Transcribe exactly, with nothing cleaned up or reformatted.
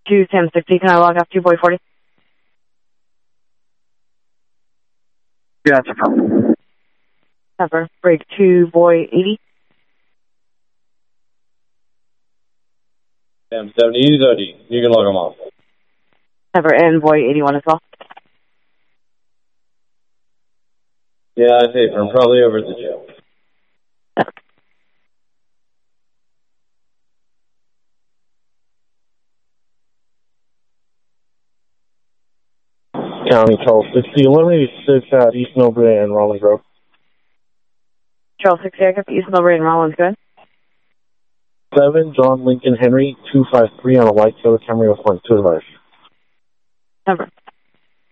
two Sam sixty, can I log off two boy forty? Yeah, that's a problem. Cover, break two boy eighty. Sam seventy, use O D. You can log them off. Cover, and boy eighty-one as well. Yeah, I see. I'm probably over at the jail. County Charles sixty, eleven eighty-six at East Millbrae and Rollins Road. Charles sixty, I got the East Millbrae and Rollins, good. seven John Lincoln Henry, two five three on a white Toyota Camry with one two advice. Cover.